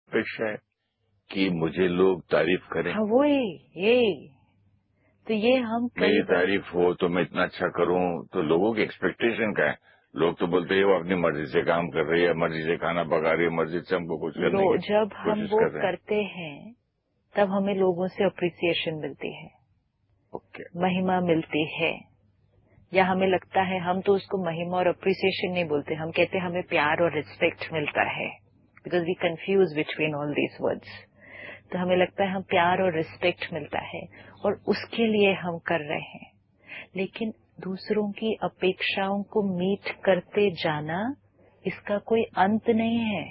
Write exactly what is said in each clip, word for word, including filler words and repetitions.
अपेक्षा है कि मुझे लोग तारीफ करें। हाँ वो ही ये तो ये हम मेरी तारीफ हो तो मैं इतना अच्छा करूं, तो लोगों की एक्सपेक्टेशन क्या है? लोग तो बोलते हैं वो अपनी मर्जी से काम कर रही है, मर्जी से खाना पका रही है, मर्जी से हमको कुछ करने की जब हम कोशिश वो कर रहे हैं। करते हैं तब हमें लोगों से अप्रिसिएशन मिलती है, ओके, महिमा मिलती है, या हमें लगता है, हम तो उसको महिमा और अप्रिसिएशन नहीं बोलते, हम कहते हैं हमें प्यार और रिस्पेक्ट मिलता है, because we confuse between all these words. तो हमें लगता है हम प्यार और रिस्पेक्ट मिलता है और उसके लिए हम कर रहे हैं। लेकिन दूसरों की अपेक्षाओं को मीट करते जाना, इसका कोई अंत नहीं है।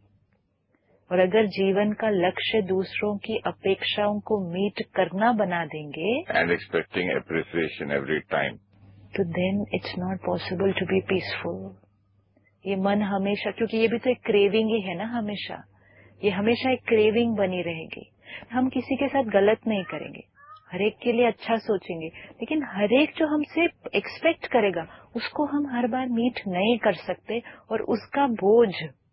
और अगर जीवन का लक्ष्य दूसरों की अपेक्षाओं को मीट करना बना देंगे and expecting appreciation every time, तो then it's not possible to be peaceful. ये मन हमेशा, क्योंकि ये भी तो एक क्रेविंग ही है ना, हमेशा ये हमेशा एक क्रेविंग बनी रहेगी। हम किसी के साथ गलत नहीं करेंगे, हर एक के लिए अच्छा सोचेंगे, लेकिन हर एक जो हमसे एक्सपेक्ट करेगा उसको हम हर बार मीट नहीं कर सकते, और उसका बोझ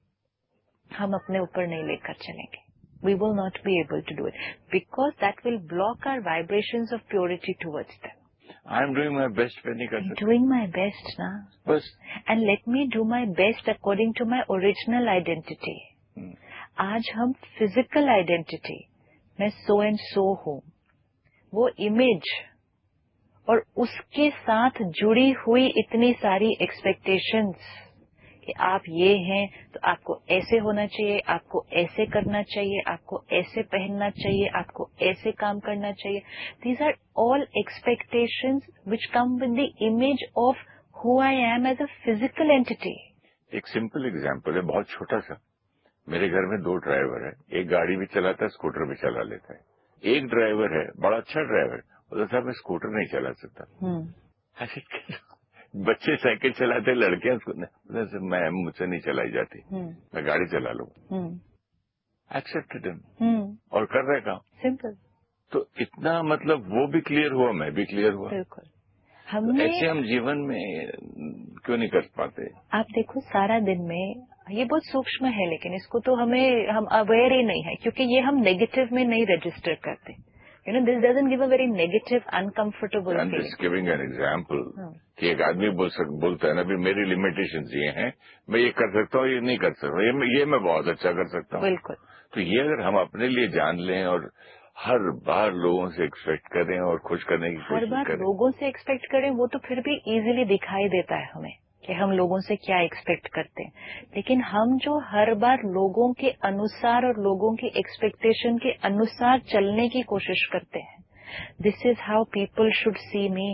हम अपने ऊपर नहीं लेकर चलेंगे। We will not be able to do it because that will block our vibrations of purity towards them. I am doing my best पे नहीं कर I'm सकते doing my best ना, बस। and let me do my best according to my original identity. आज हम physical identity, मैं so and so हूं, वो इमेज और उसके साथ जुड़ी हुई इतनी सारी एक्सपेक्टेशंस कि आप ये हैं तो आपको ऐसे होना चाहिए, आपको ऐसे करना चाहिए, आपको ऐसे पहनना चाहिए, आपको ऐसे काम करना चाहिए। These are all expectations which come with the image of who I am as a physical entity. एक सिंपल एग्जाम्पल है, बहुत छोटा सा। मेरे घर में दो ड्राइवर है, एक गाड़ी भी चलाता है, स्कूटर भी चला लेता है। एक ड्राइवर है, बड़ा अच्छा ड्राइवर, बोलता साहब मैं स्कूटर नहीं चला सकता। ऐसे बच्चे साइकिल चलाते हैं, लड़कियां मैं मुझसे नहीं चलाई जाती, मैं गाड़ी चला लूंगा। एक्सेप्टेड हिम और कर रहे काम सिंपल। तो इतना मतलब वो भी क्लियर हुआ, मैं भी क्लियर हुआ। बिल्कुल। तो हमने ऐसे हम जीवन में क्यों नहीं कर पाते? आप देखो सारा दिन में, ये बहुत सूक्ष्म है लेकिन इसको तो हमें हम अवेयर ही नहीं है, क्योंकि ये हम नेगेटिव में नहीं रजिस्टर करते। You know this doesn't give a very negative uncomfortable I am feeling. Just giving an example कि एक आदमी बोल सक, बोलता है ना भी मेरी लिमिटेशंस ये हैं, मैं ये कर सकता हूँ, ये नहीं कर सकता, ये, ये मैं बहुत अच्छा कर सकता हूँ। बिल्कुल। तो ये अगर हम अपने लिए जान लें और हर बार लोगों से एक्सपेक्ट करें और खुश करने की हर कोशिश बार करें। लोगों से एक्सपेक्ट करें वो तो फिर भी इजीली दिखाई देता है हमें कि हम लोगों से क्या एक्सपेक्ट करते हैं, लेकिन हम जो हर बार लोगों के अनुसार और लोगों की एक्सपेक्टेशन के अनुसार चलने की कोशिश करते हैं, this is how people should see me,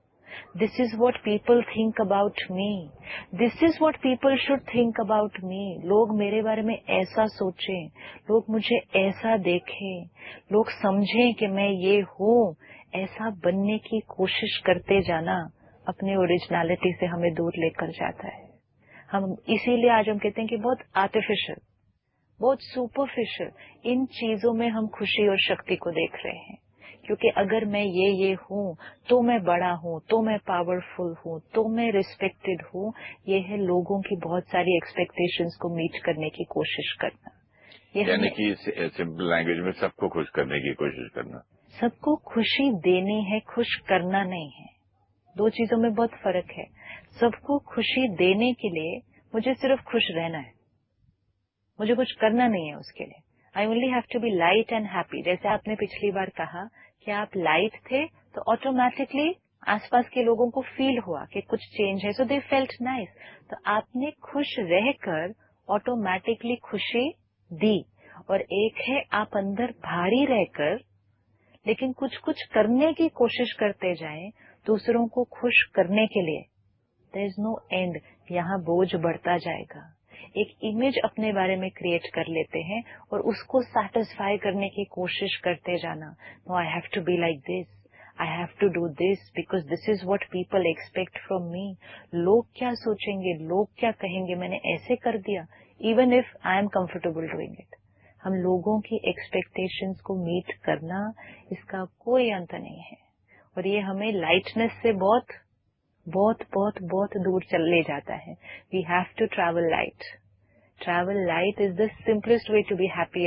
this is what people think about me, this is what people should think about me. लोग मेरे बारे में ऐसा सोचें, लोग मुझे ऐसा देखें, लोग समझें कि मैं ये हूँ, ऐसा बनने की कोशिश करते जाना अपने ओरिजिनलिटी से हमें दूर लेकर जाता है। हम इसीलिए आज हम कहते हैं कि बहुत आर्टिफिशियल, बहुत सुपरफिशियल इन चीजों में हम खुशी और शक्ति को देख रहे हैं, क्योंकि अगर मैं ये ये हूँ तो मैं बड़ा हूँ, तो मैं पावरफुल हूँ, तो मैं रिस्पेक्टेड हूँ। ये है लोगों की बहुत सारी एक्सपेक्टेशंस को मीट करने की कोशिश करना। यानी कि सिंपल लैंग्वेज में सबको खुश करने की कोशिश करना। सबको खुशी देनी है, खुश करना नहीं है। दो चीजों में बहुत फर्क है। सबको खुशी देने के लिए मुझे सिर्फ खुश रहना है, मुझे कुछ करना नहीं है उसके लिए। I only have to be light and happy. जैसे आपने पिछली बार कहा कि आप लाइट थे तो ऑटोमेटिकली आसपास के लोगों को फील हुआ कि कुछ चेंज है, सो दे फेल्ट नाइस। तो आपने खुश रहकर ऑटोमेटिकली खुशी दी। और एक है आप अंदर भारी रहकर लेकिन कुछ कुछ करने की कोशिश करते जाएं दूसरों को खुश करने के लिए। देयर इज नो एंड, यहाँ बोझ बढ़ता जाएगा। एक इमेज अपने बारे में क्रिएट कर लेते हैं और उसको सैटिस्फाई करने की कोशिश करते जाना। No I have to be like this, I have to do this because this is what people expect from me. लोग क्या सोचेंगे, लोग क्या कहेंगे, मैंने ऐसे कर दिया, even if I am comfortable doing it. हम लोगों की एक्सपेक्टेशंस को मीट करना, इसका कोई अंत नहीं है, और ये हमें लाइटनेस से बहुत बहुत बहुत बहुत दूर चल ले जाता है। We have to travel light. Travel light is the simplest way to be happy